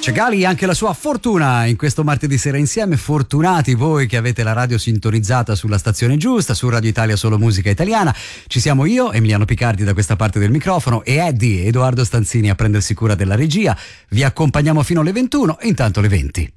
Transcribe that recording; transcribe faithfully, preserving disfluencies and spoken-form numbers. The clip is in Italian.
C'è Gali, anche la sua fortuna in questo martedì sera insieme. Fortunati voi che avete la radio sintonizzata sulla stazione giusta, su Radio Italia Solo Musica Italiana. Ci siamo io, Emiliano Picardi da questa parte del microfono, e Eddie, Edoardo Stanzini a prendersi cura della regia. Vi accompagniamo fino alle ventuno e intanto le venti.